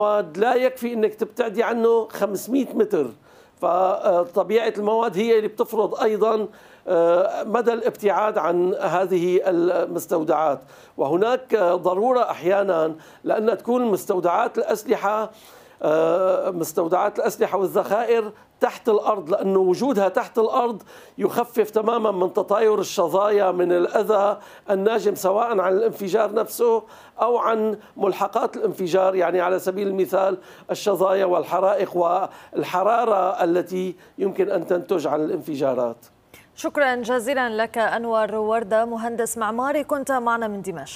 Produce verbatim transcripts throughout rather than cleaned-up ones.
المواد لا يكفي انك تبتعدي عنه خمسمئة متر، فطبيعة المواد هي اللي بتفرض أيضا مدى الابتعاد عن هذه المستودعات. وهناك ضرورة أحيانا لأن تكون مستودعات الأسلحة مستودعات الأسلحة والذخائر تحت الأرض، لأن وجودها تحت الأرض يخفف تماما من تطاير الشظايا من الأذى الناجم سواء عن الانفجار نفسه أو عن ملحقات الانفجار، يعني على سبيل المثال الشظايا والحرائق والحرارة التي يمكن أن تنتج عن الانفجارات. شكرا جزيلا لك أنور وردة، مهندس معماري، كنت معنا من دمشق.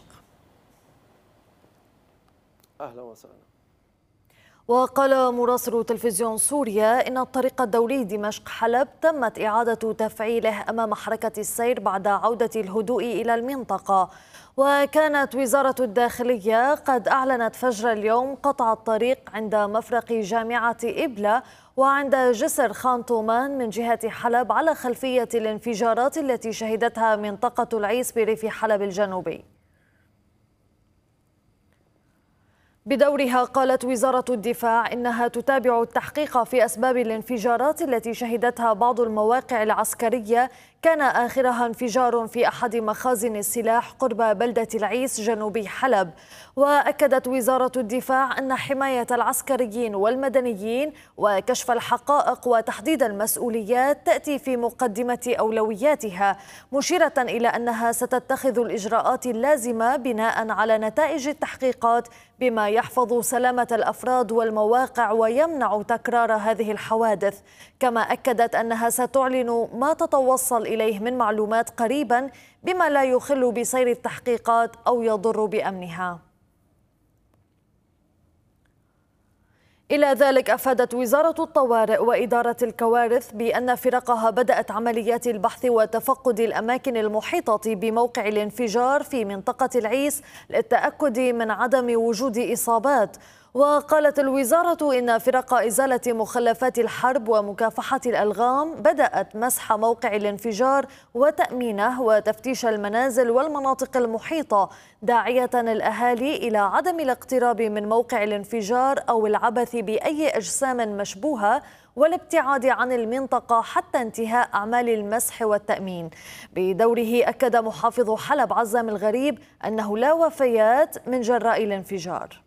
أهلا وسهلا. وقال مراسل تلفزيون سوريا إن الطريق الدولي دمشق حلب تمت إعادة تفعيله أمام حركة السير بعد عودة الهدوء إلى المنطقة. وكانت وزارة الداخلية قد أعلنت فجر اليوم قطع الطريق عند مفرق جامعة إبلة وعند جسر خان طومان من جهة حلب على خلفية الانفجارات التي شهدتها منطقة العيس بريف حلب الجنوبي. بدورها قالت وزارة الدفاع إنها تتابع التحقيق في أسباب الانفجارات التي شهدتها بعض المواقع العسكرية، كان آخرها انفجار في أحد مخازن السلاح قرب بلدة العيس جنوب حلب. وأكدت وزارة الدفاع أن حماية العسكريين والمدنيين وكشف الحقائق وتحديد المسؤوليات تأتي في مقدمة أولوياتها، مشيرة إلى أنها ستتخذ الإجراءات اللازمة بناء على نتائج التحقيقات بما يحفظ سلامة الأفراد والمواقع ويمنع تكرار هذه الحوادث. كما أكدت أنها ستعلن ما تتوصل إليه من معلومات قريبا بما لا يخل بسير التحقيقات أو يضر بأمنها. إلى ذلك أفادت وزارة الطوارئ وإدارة الكوارث بأن فرقها بدأت عمليات البحث وتفقد الأماكن المحيطة بموقع الانفجار في منطقة العيس للتأكد من عدم وجود إصابات. وقالت الوزارة إن فرق إزالة مخلفات الحرب ومكافحة الألغام بدأت مسح موقع الانفجار وتأمينه وتفتيش المنازل والمناطق المحيطة، داعية الأهالي إلى عدم الاقتراب من موقع الانفجار أو العبث بأي أجسام مشبوهة والابتعاد عن المنطقة حتى انتهاء أعمال المسح والتأمين. بدوره أكد محافظ حلب عزام الغريب أنه لا وفيات من جراء الانفجار.